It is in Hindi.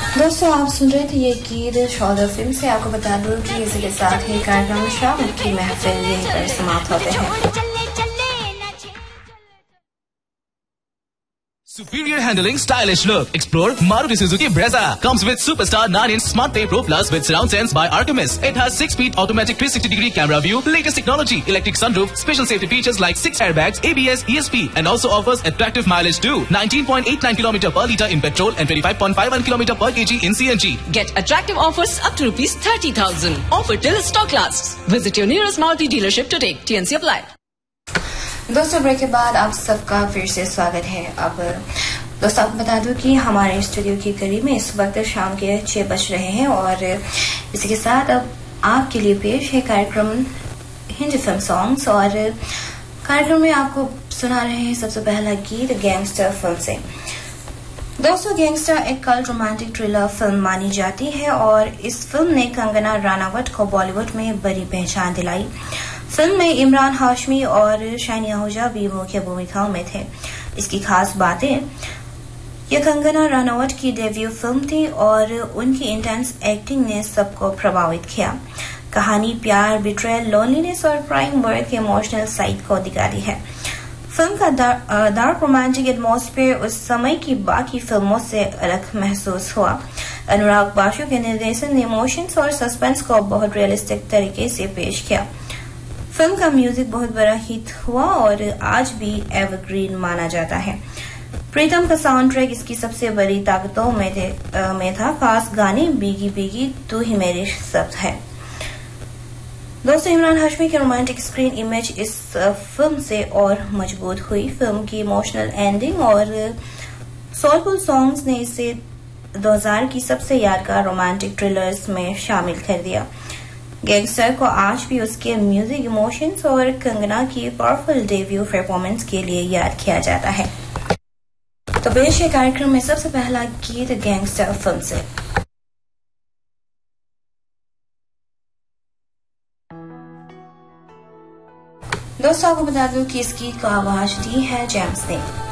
दोस्तों आप सुन रहे थे ये गीत शोल्डर फिल्म से। आपको बता दूं कि इसी के साथ ही कार्यक्रम शाम की महफिल यहीं पर समाप्त होते हैं। Superior handling, stylish look. Explore Maruti Suzuki Brezza. Comes with Superstar 9-inch Smart Pay Pro Plus with surround sense by Artemis. It has 6-speed automatic 360-degree camera view, latest technology, electric sunroof, special safety features like 6 airbags, ABS, ESP, and also offers attractive mileage too. 19.89 km per litre in petrol and 25.51 km per kg in CNG. Get attractive offers up to rupees 30,000. Offer till stock lasts. Visit your nearest Maruti dealership today. TNC apply. दोस्तों ब्रेक के बाद आप सबका फिर से स्वागत है। अब दोस्तों आपको बता दूं कि हमारे स्टूडियो की करीब में इस वक्त शाम के 6 बज रहे हैं और इसी के साथ अब आपके लिए पेश है कार्यक्रम हिंदी फिल्म सॉन्ग्स। और कार्यक्रम में आपको सुना रहे हैं सबसे पहला गीत गैंगस्टर फिल्म से। दोस्तों गैंगस्टर एक कल्ट रोमांटिक थ्रिलर फिल्म मानी जाती है और इस फिल्म ने कंगना रनावत को बॉलीवुड में बड़ी पहचान दिलाई। फिल्म में इमरान हाशमी और शाइनी आहूजा भी मुख्य भूमिकाओं में थे। इसकी खास बातें, यह कंगना रनावत की डेब्यू फिल्म थी और उनकी इंटेंस एक्टिंग ने सबको प्रभावित किया। कहानी प्यार, बिट्रेयल, लोनलीनेस और क्राइम वर्क के इमोशनल साइड को दिखाती है। फिल्म का डार्क रोमांटिक एटमॉस्फेयर उस समय की बाकी फिल्मों से अलग महसूस हुआ। अनुराग बासु के निर्देशन ने इमोशंस और सस्पेंस को बहुत रियलिस्टिक तरीके से पेश किया। फिल्म का म्यूजिक बहुत बड़ा हिट हुआ और आज भी एवरग्रीन माना जाता है। प्रीतम का साउंड ट्रैक इसकी सबसे बड़ी ताकतों में था। खास गाने बीगी बीगी तू ही मेरे शब्द है। दोस्तों इमरान हाशमी की रोमांटिक स्क्रीन इमेज इस फिल्म से और मजबूत हुई। फिल्म की इमोशनल एंडिंग और सोलफुल सॉन्ग्स ने इसे 2000 की सबसे यादगार रोमांटिक थ्रिलर्स में शामिल कर दिया। गैंगस्टर को आज भी उसके म्यूजिक, इमोशंस और कंगना की पावरफुल डेब्यू परफॉर्मेंस के लिए याद किया जाता है। तो पेश है कार्यक्रम में सबसे पहला गीत गैंगस्टर फिल्म से। दोस्तों आपको बता दूं कि इस गीत को आवाज दी है जेम्स ने।